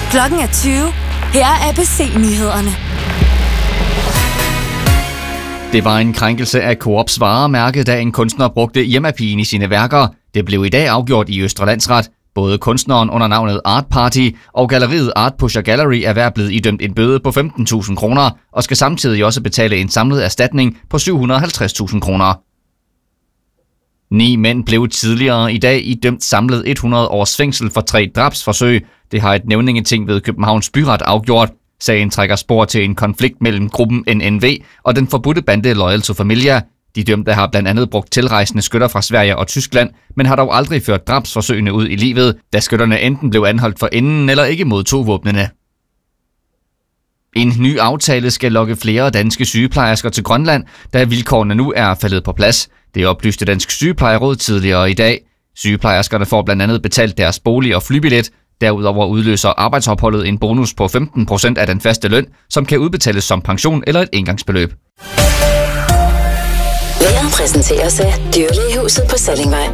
Klokken er 20. Her er ABC-nyhederne. Det var en krænkelse af Coops varemærke, da en kunstner brugte Irma-pigen i sine værker. Det blev i dag afgjort i Østre Landsret. Både kunstneren under navnet Art Party og galleriet Art Pusher Gallery er hver blevet idømt en bøde på 15.000 kroner og skal samtidig også betale en samlet erstatning på 750.000 kroner. 9 mænd blev tidligere i dag idømt samlet 100 års fængsel for 3 drabsforsøg. Det har et nævningeting ved Københavns Byret afgjort. Sagen trækker spor til en konflikt mellem gruppen NNV og den forbudte bande Loyal to Familia. De dømte har blandt andet brugt tilrejsende skytter fra Sverige og Tyskland, men har dog aldrig ført drabsforsøgene ud i livet, da skytterne enten blev anholdt for enden eller ikke modtog våbnene. En ny aftale skal lokke flere danske sygeplejersker til Grønland, da vilkårene nu er faldet på plads. Det oplyste Dansk Sygeplejeråd tidligere i dag. Sygeplejerskerne får blandt andet betalt deres bolig- og flybillet. Derudover udløser arbejdsopholdet en bonus på 15% af den faste løn, som kan udbetales som pension eller et engangsbeløb. Vejret præsenteres af Dyrlægehuset på Sallingvej.